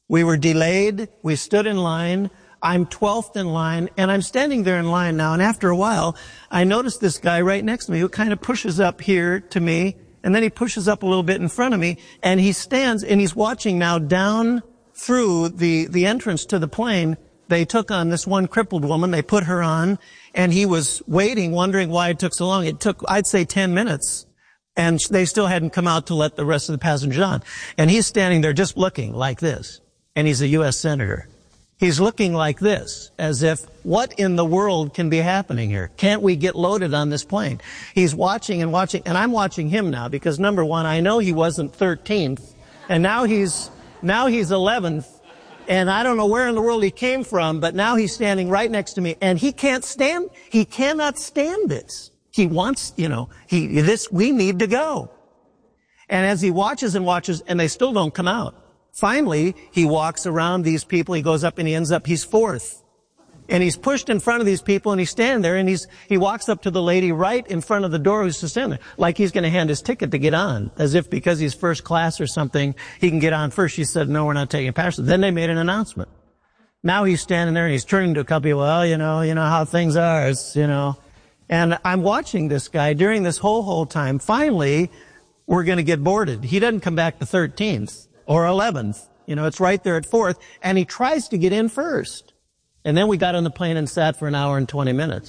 We were delayed. We stood in line. I'm 12th in line, and I'm standing there in line now, and after a while, I noticed this guy right next to me who kind of pushes up here to me, and then he pushes up a little bit in front of me, and he stands, and he's watching now down through the entrance to the plane. They took on this one crippled woman. They put her on, and he was waiting, wondering why it took so long. It took, I'd say, 10 minutes, and they still hadn't come out to let the rest of the passengers on. And he's standing there just looking like this, and he's a U.S. Senator. He's looking like this, as if, what in the world can be happening here? Can't we get loaded on this plane? He's watching and watching, and I'm watching him now, because number one, I know he wasn't 13th, and now he's 11th, and I don't know where in the world he came from, but now he's standing right next to me, and he cannot stand this. He wants, we need to go. And as he watches and watches, and they still don't come out, finally, he walks around these people, he goes up and he's fourth. And he's pushed in front of these people, and he's standing there, and he walks up to the lady right in front of the door who's just standing there, like he's going to hand his ticket to get on, as if because he's first class or something, he can get on first. She said, no, we're not taking passengers. Then they made an announcement. Now he's standing there, and he's turning to a couple people, well, you know how things are, And I'm watching this guy during this whole time. Finally, we're going to get boarded. He doesn't come back to 13th or 11th. It's right there at 4th, and he tries to get in first. And then we got on the plane and sat for an hour and 20 minutes.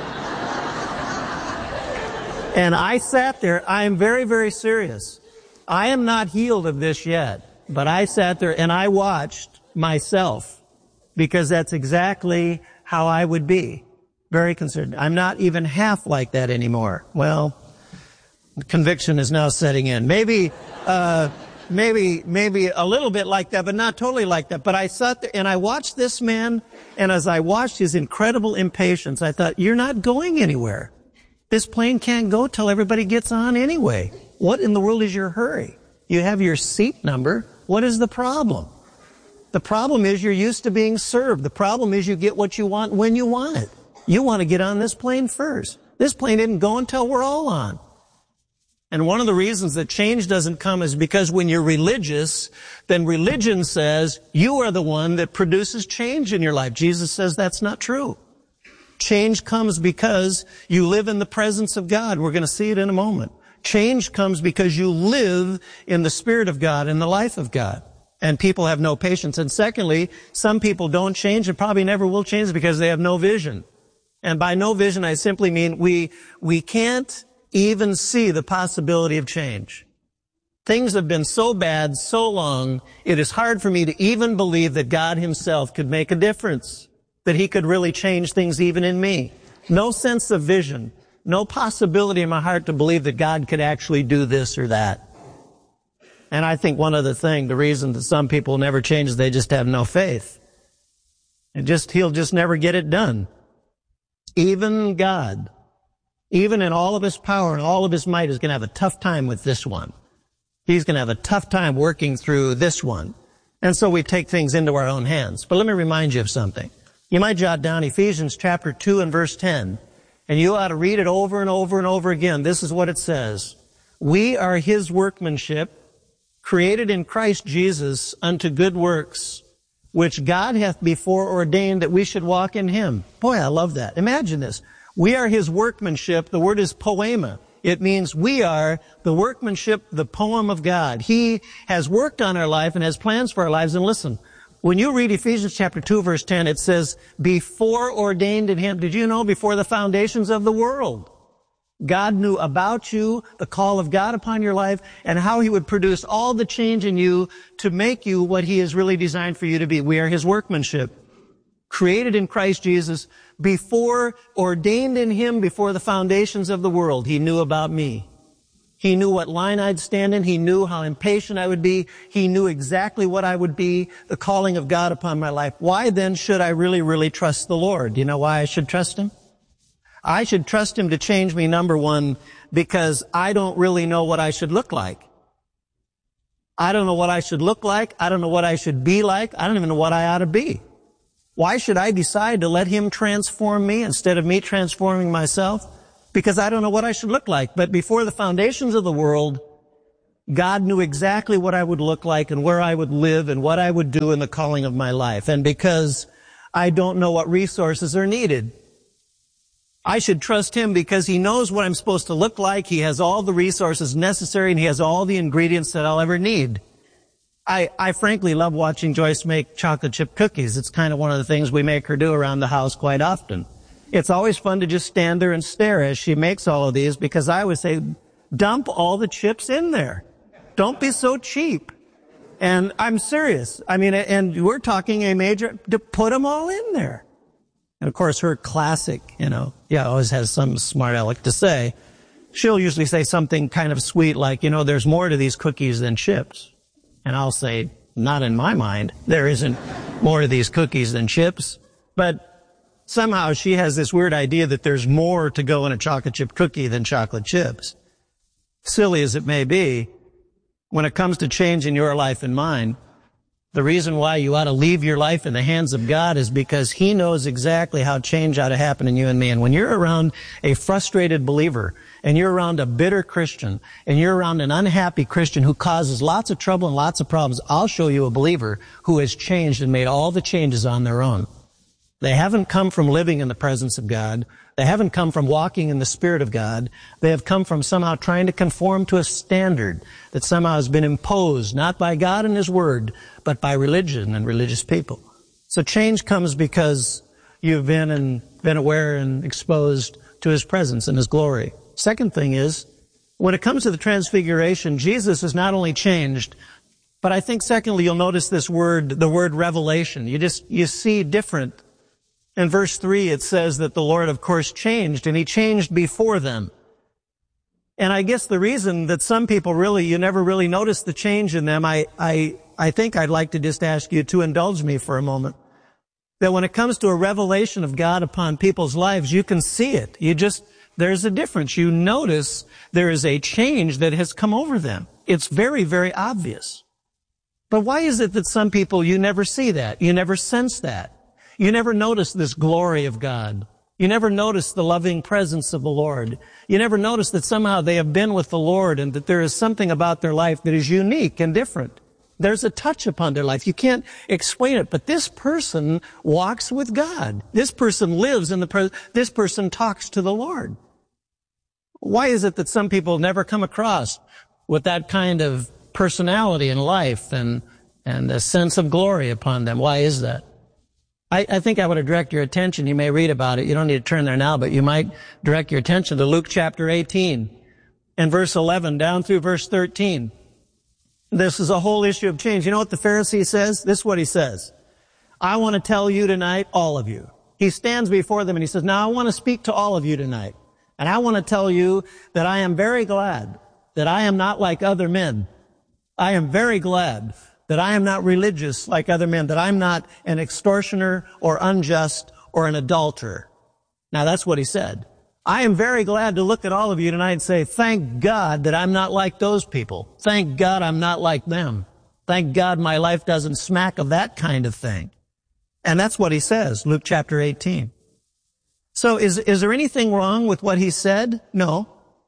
And I sat there. I am very, very serious. I am not healed of this yet, but I sat there and I watched myself, because that's exactly how I would be. Very concerned. I'm not even half like that anymore. Well, conviction is now setting in. Maybe a little bit like that, but not totally like that. But I sat there and I watched this man, and as I watched his incredible impatience, I thought, you're not going anywhere. This plane can't go till everybody gets on anyway. What in the world is your hurry? You have your seat number. What is the problem? The problem is you're used to being served. The problem is you get what you want when you want it. You want to get on this plane first. This plane didn't go until we're all on. And one of the reasons that change doesn't come is because when you're religious, then religion says you are the one that produces change in your life. Jesus says that's not true. Change comes because you live in the presence of God. We're going to see it in a moment. Change comes because you live in the Spirit of God, in the life of God. And people have no patience. And secondly, some people don't change and probably never will change because they have no vision. And by no vision, I simply mean we can't even see the possibility of change. Things have been so bad so long, it is hard for me to even believe that God himself could make a difference, that he could really change things even in me. No sense of vision, no possibility in my heart to believe that God could actually do this or that. And I think one other thing, the reason that some people never change is they just have no faith. He'll just never get it done. Even God, even in all of his power and all of his might, is going to have a tough time with this one. He's going to have a tough time working through this one. And so we take things into our own hands. But let me remind you of something. You might jot down Ephesians chapter 2 and verse 10. And you ought to read it over and over and over again. This is what it says. We are his workmanship, created in Christ Jesus unto good works, which God hath before ordained that we should walk in him. Boy, I love that. Imagine this. We are his workmanship. The word is poema. It means we are the workmanship, the poem of God. He has worked on our life and has plans for our lives. And listen, when you read Ephesians chapter 2, verse 10, it says, before ordained in him. Did you know before the foundations of the world, God knew about you, the call of God upon your life, and how he would produce all the change in you to make you what he has really designed for you to be. We are his workmanship, created in Christ Jesus, before ordained in him before the foundations of the world. He knew about me. He knew what line I'd stand in. He knew how impatient I would be. He knew exactly what I would be, the calling of God upon my life. Why then should I really, really trust the Lord? Do you know why I should trust him? I should trust him to change me, number one, because I don't really know what I should look like. I don't know what I should look like. I don't know what I should be like. I don't even know what I ought to be. Why should I decide to let him transform me instead of me transforming myself? Because I don't know what I should look like. But before the foundations of the world, God knew exactly what I would look like and where I would live and what I would do in the calling of my life. And because I don't know what resources are needed, I should trust Him because He knows what I'm supposed to look like. He has all the resources necessary and He has all the ingredients that I'll ever need. I frankly love watching Joyce make chocolate chip cookies. It's kind of one of the things we make her do around the house quite often. It's always fun to just stand there and stare as she makes all of these because I always say, dump all the chips in there. Don't be so cheap. And I'm serious. I mean, and we're talking to put them all in there. And of course, her classic, always has some smart aleck to say. She'll usually say something kind of sweet like, there's more to these cookies than chips. And I'll say, not in my mind. There isn't more to these cookies than chips. But somehow she has this weird idea that there's more to go in a chocolate chip cookie than chocolate chips. Silly as it may be, when it comes to changing your life and mine, the reason why you ought to leave your life in the hands of God is because He knows exactly how change ought to happen in you and me. And when you're around a frustrated believer, and you're around a bitter Christian, and you're around an unhappy Christian who causes lots of trouble and lots of problems, I'll show you a believer who has changed and made all the changes on their own. They haven't come from living in the presence of God. They haven't come from walking in the Spirit of God. They have come from somehow trying to conform to a standard that somehow has been imposed, not by God and His Word, but by religion and religious people. So change comes because you've been aware and exposed to His presence and His glory. Second thing is, when it comes to the transfiguration, Jesus is not only changed, but I think secondly, you'll notice the word revelation. You see different. In verse 3, it says that the Lord, of course, changed, and He changed before them. And I guess the reason that some people you never really notice the change in them, I think I'd like to just ask you to indulge me for a moment. That when it comes to a revelation of God upon people's lives, you can see it. There's a difference. You notice there is a change that has come over them. It's very, very obvious. But why is it that some people, you never see that? You never sense that? You never notice this glory of God. You never notice the loving presence of the Lord. You never notice that somehow they have been with the Lord and that there is something about their life that is unique and different. There's a touch upon their life. You can't explain it, but this person walks with God. This person lives in the presence. This person talks to the Lord. Why is it that some people never come across with that kind of personality in life and a sense of glory upon them? Why is that? I think I would direct your attention. You may read about it. You don't need to turn there now, but you might direct your attention to Luke chapter 18 and verse 11 down through verse 13. This is a whole issue of change. You know what the Pharisee says? This is what he says. I want to tell you tonight, all of you. He stands before them and he says, now I want to speak to all of you tonight. And I want to tell you that I am very glad that I am not like other men. I am very glad that I am not religious like other men, that I'm not an extortioner or unjust or an adulterer. Now that's what he said. I am very glad to look at all of you tonight and say, thank God that I'm not like those people. Thank God I'm not like them. Thank God my life doesn't smack of that kind of thing. And that's what he says, Luke chapter 18. So is there anything wrong with what he said? No.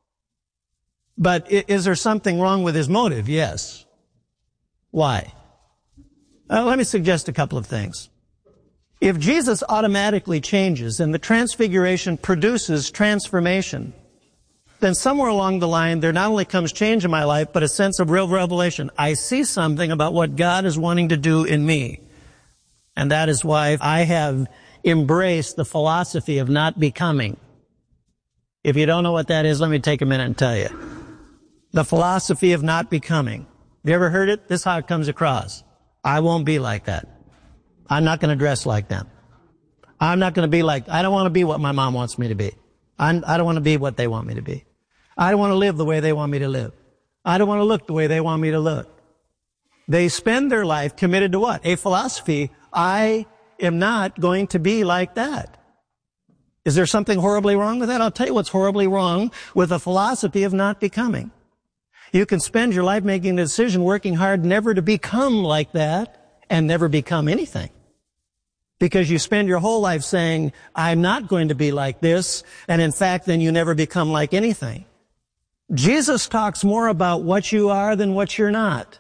But is there something wrong with his motive? Yes. Why? Let me suggest a couple of things. If Jesus automatically changes and the transfiguration produces transformation, then somewhere along the line there not only comes change in my life, but a sense of real revelation. I see something about what God is wanting to do in me. And that is why I have embraced the philosophy of not becoming. If you don't know what that is, let me take a minute and tell you. The philosophy of not becoming. Have you ever heard it? This is how it comes across. I won't be like that. I'm not going to dress like them. I'm not going to be like, I don't want to be what my mom wants me to be. I don't want to be what they want me to be. I don't want to live the way they want me to live. I don't want to look the way they want me to look. They spend their life committed to what? A philosophy. I am not going to be like that. Is there something horribly wrong with that? I'll tell you what's horribly wrong with a philosophy of not becoming. You can spend your life making a decision, working hard never to become like that and never become anything. Because you spend your whole life saying, I'm not going to be like this, and in fact, then you never become like anything. Jesus talks more about what you are than what you're not.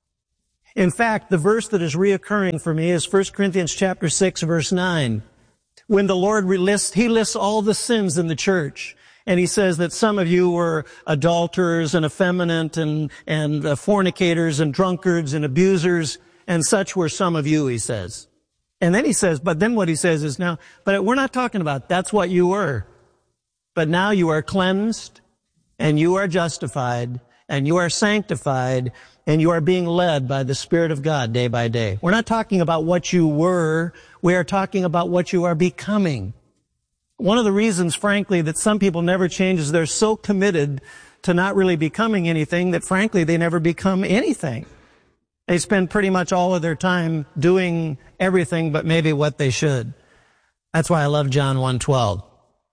In fact, the verse that is reoccurring for me is 1 Corinthians chapter 6, verse 9. When the Lord He lists all the sins in the church. And he says that some of you were adulterers and effeminate and fornicators and drunkards and abusers, and such were some of you, he says. And then he says, but then what he says is now, but we're not talking about that's what you were. But now you are cleansed, and you are justified, and you are sanctified, and you are being led by the Spirit of God day by day. We're not talking about what you were. We are talking about what you are becoming. One of the reasons, frankly, that some people never change is they're so committed to not really becoming anything that, frankly, they never become anything. They spend pretty much all of their time doing everything but maybe what they should. That's why I love John 1:12.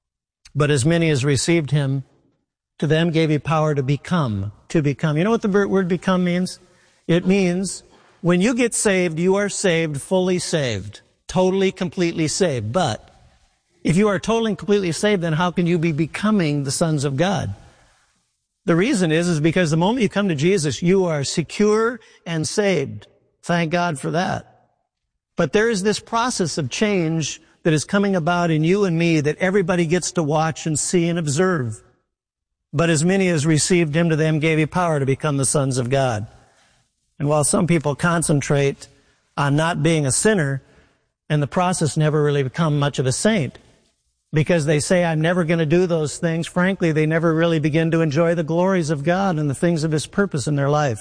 But as many as received him, to them gave he power to become. To become. You know what the word become means? It means when you get saved, you are saved, fully saved, totally, completely saved. But if you are totally and completely saved, then how can you be becoming the sons of God? The reason is because the moment you come to Jesus, you are secure and saved. Thank God for that. But there is this process of change that is coming about in you and me that everybody gets to watch and see and observe. But as many as received him, to them gave he power to become the sons of God. And while some people concentrate on not being a sinner, and the process never really become much of a saint, because they say, I'm never going to do those things. Frankly, they never really begin to enjoy the glories of God and the things of his purpose in their life.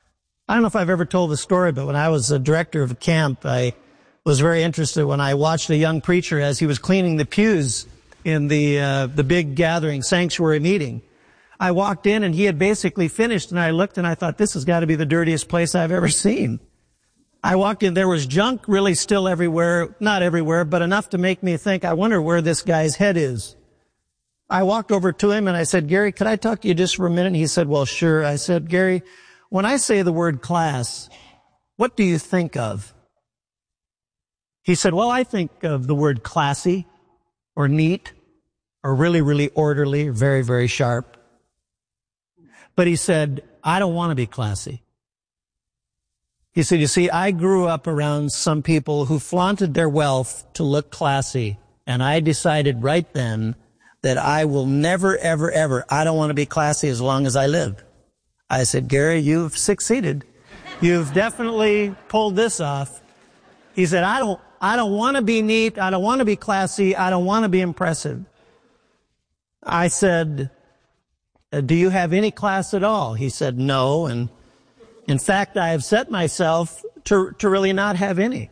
I don't know if I've ever told the story, but when I was a director of a camp, I was very interested when I watched a young preacher as he was cleaning the pews in the big gathering sanctuary meeting. I walked in and he had basically finished, and I looked and I thought, this has got to be the dirtiest place I've ever seen. I walked in, there was junk really still everywhere, not everywhere, but enough to make me think, I wonder where this guy's head is. I walked over to him and I said, Gary, could I talk to you just for a minute? And he said, well, sure. I said, Gary, when I say the word class, what do you think of? He said, well, I think of the word classy or neat or really, really orderly, or very, very sharp. But he said, I don't want to be classy. He said, you see, I grew up around some people who flaunted their wealth to look classy. And I decided right then that I will never, ever, ever, I don't want to be classy as long as I live. I said, Gary, you've succeeded. You've definitely pulled this off. He said, I don't want to be neat. I don't want to be classy. I don't want to be impressive. I said, do you have any class at all? He said, no. And in fact, I have set myself to really not have any.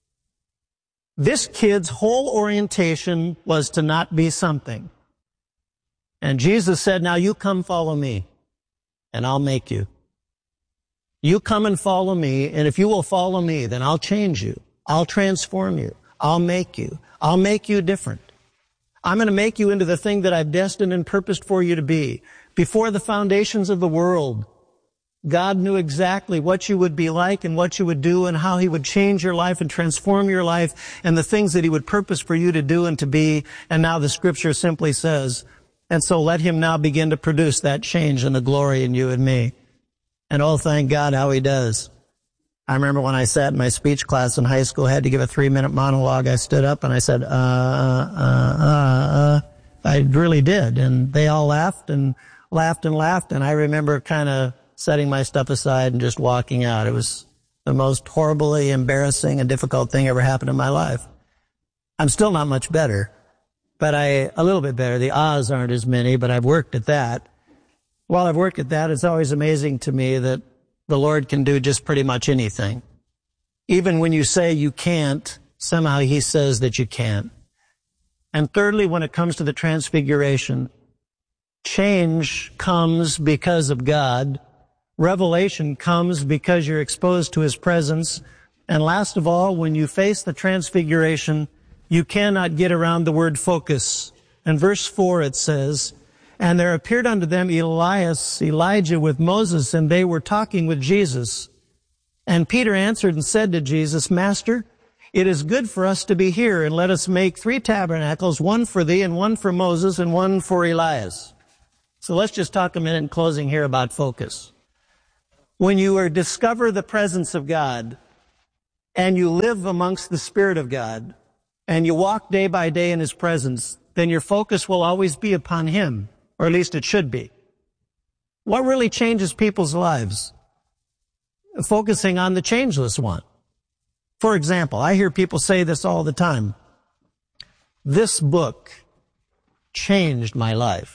This kid's whole orientation was to not be something. And Jesus said, now you come follow me, and I'll make you. You come and follow me, and if you will follow me, then I'll change you. I'll transform you. I'll make you. I'll make you different. I'm going to make you into the thing that I've destined and purposed for you to be. Before the foundations of the world, God knew exactly what you would be like and what you would do and how he would change your life and transform your life and the things that he would purpose for you to do and to be. And now the scripture simply says, and so let him now begin to produce that change and the glory in you and me. And oh, thank God how he does. I remember when I sat in my speech class in high school, had to give a 3-minute monologue. I stood up and I said, I really did. And they all laughed and laughed and laughed. And I remember kind of setting my stuff aside and just walking out. It was the most horribly embarrassing and difficult thing ever happened in my life. I'm still not much better, but a little bit better. The ahs aren't as many, but I've worked at that. While I've worked at that, it's always amazing to me that the Lord can do just pretty much anything. Even when you say you can't, somehow he says that you can. And thirdly, when it comes to the transfiguration, change comes because of God. Revelation comes because you're exposed to his presence. And last of all, when you face the transfiguration, you cannot get around the word focus. In verse 4 it says, and there appeared unto them Elijah with Moses, and they were talking with Jesus. And Peter answered and said to Jesus, Master, it is good for us to be here, and let us make 3 tabernacles, one for thee, and one for Moses, and one for Elias. So let's just talk a minute in closing here about focus. When you discover the presence of God and you live amongst the Spirit of God and you walk day by day in His presence, then your focus will always be upon Him, or at least it should be. What really changes people's lives? Focusing on the changeless one. For example, I hear people say this all the time. This book changed my life.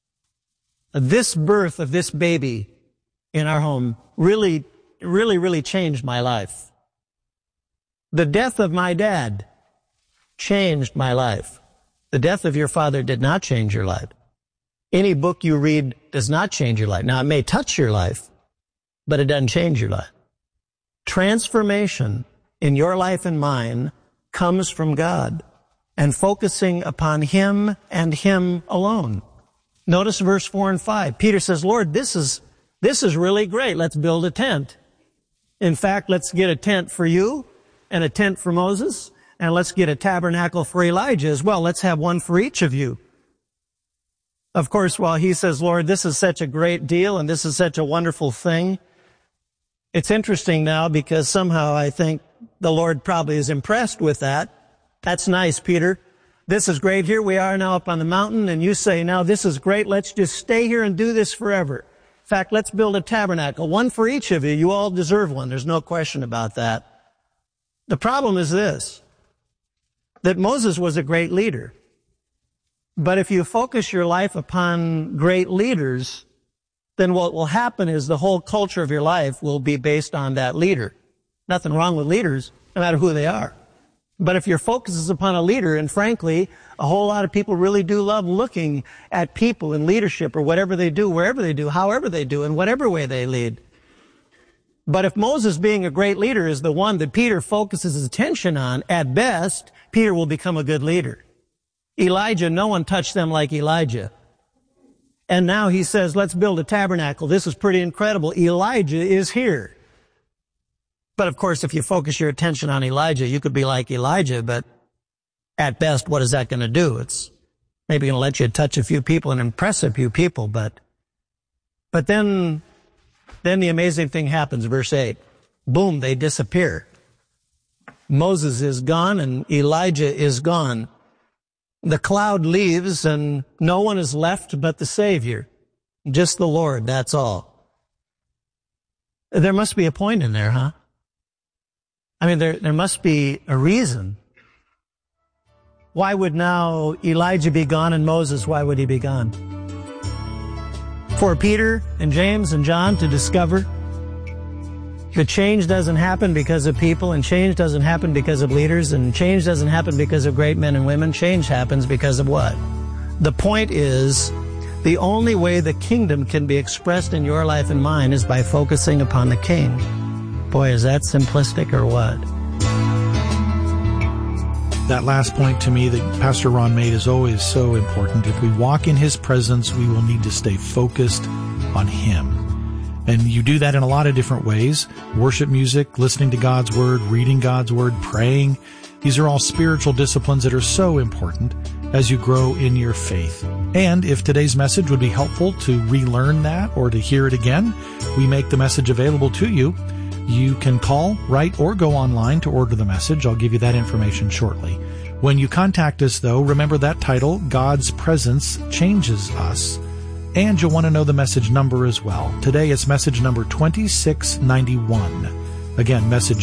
This birth of this baby in our home really changed my life. The death of my dad changed my life. The death of your father did not change your life. Any book you read does not change your life. Now, it may touch your life, but it doesn't change your life. Transformation in your life and mine comes from God and focusing upon Him and Him alone. Notice verse 4 and 5. Peter says, Lord, this is really great. Let's build a tent. In fact, let's get a tent for you and a tent for Moses, and let's get a tabernacle for Elijah as well. Let's have one for each of you. Of course, while he says, Lord, this is such a great deal and this is such a wonderful thing, it's interesting now because somehow I think the Lord probably is impressed with that. That's nice, Peter. This is great. Here we are now up on the mountain, and you say, now this is great. Let's just stay here and do this forever. In fact, let's build a tabernacle, one for each of you. You all deserve one. There's no question about that. The problem is this, that Moses was a great leader. But if you focus your life upon great leaders, then what will happen is the whole culture of your life will be based on that leader. Nothing wrong with leaders, no matter who they are. But if your focus is upon a leader, and frankly, a whole lot of people really do love looking at people in leadership or whatever they do, wherever they do, however they do, in whatever way they lead. But if Moses being a great leader is the one that Peter focuses his attention on, at best, Peter will become a good leader. Elijah, no one touched them like Elijah. And now he says, let's build a tabernacle. This is pretty incredible. Elijah is here. But of course, if you focus your attention on Elijah, you could be like Elijah, but at best, what is that going to do? It's maybe going to let you touch a few people and impress a few people, but then the amazing thing happens, verse 8. Boom, they disappear. Moses is gone and Elijah is gone. The cloud leaves and no one is left but the Savior. Just the Lord, that's all. There must be a point in there, huh? I mean, there must be a reason. Why would now Elijah be gone and Moses, why would he be gone? For Peter and James and John to discover that change doesn't happen because of people, and change doesn't happen because of leaders, and change doesn't happen because of great men and women. Change happens because of what? The point is, the only way the kingdom can be expressed in your life and mine is by focusing upon the King. Boy, is that simplistic or what? That last point to me that Pastor Ron made is always so important. If we walk in His presence, we will need to stay focused on Him. And you do that in a lot of different ways. Worship music, listening to God's Word, reading God's Word, praying. These are all spiritual disciplines that are so important as you grow in your faith. And if today's message would be helpful to relearn that or to hear it again, we make the message available to you. You can call, write, or go online to order the message. I'll give you that information shortly. When you contact us, though, remember that title, God's Presence Changes Us. And you'll want to know the message number as well. Today it's message number 2691. Again, message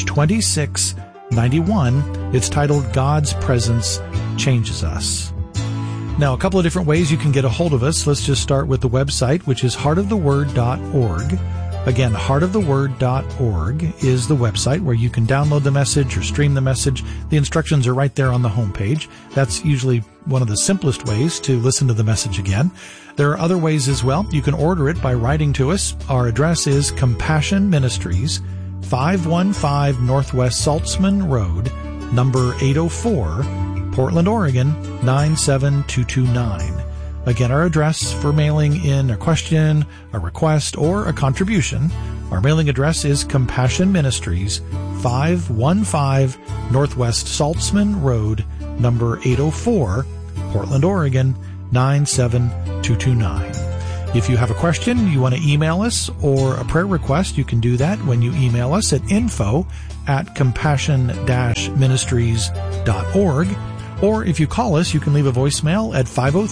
2691. It's titled, God's Presence Changes Us. Now, a couple of different ways you can get a hold of us. Let's just start with the website, which is heartoftheword.org. Again, heartoftheword.org is the website where you can download the message or stream the message. The instructions are right there on the homepage. That's usually one of the simplest ways to listen to the message again. There are other ways as well. You can order it by writing to us. Our address is Compassion Ministries, 515 Northwest Saltzman Road, number 804, Portland, Oregon, 97229. Again, our address for mailing in a question, a request, or a contribution. Our mailing address is Compassion Ministries, 515 Northwest Saltzman Road, number 804, Portland, Oregon, 97229. If you have a question, you want to email us, or a prayer request, you can do that when you email us at info@compassion-ministries.org. Or if you call us, you can leave a voicemail at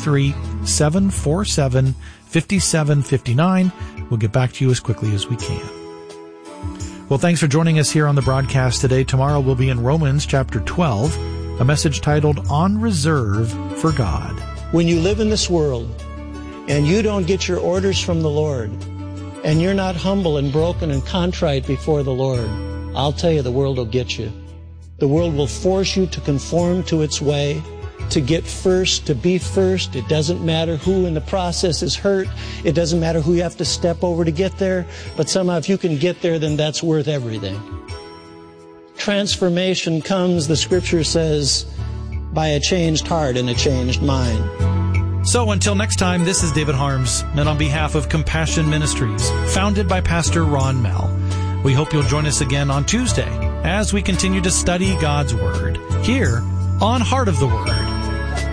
503-747-5759. We'll get back to you as quickly as we can. Well, thanks for joining us here on the broadcast today. Tomorrow we'll be in Romans chapter 12, a message titled On Reserve for God. When you live in this world and you don't get your orders from the Lord, and you're not humble and broken and contrite before the Lord, I'll tell you, the world will get you. The world will force you to conform to its way, to get first, to be first. It doesn't matter who in the process is hurt. It doesn't matter who you have to step over to get there. But somehow if you can get there, then that's worth everything. Transformation comes, the Scripture says, by a changed heart and a changed mind. So until next time, this is David Harms, and on behalf of Compassion Ministries, founded by Pastor Ron Mell, we hope you'll join us again on Tuesday as we continue to study God's Word here on Heart of the Word.